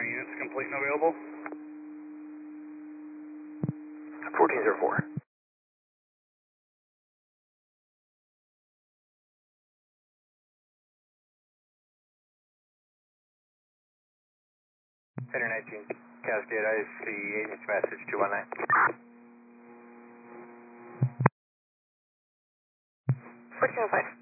units complete and available. 1404. Center 19 Cascade, I see agent's message 219. 1405.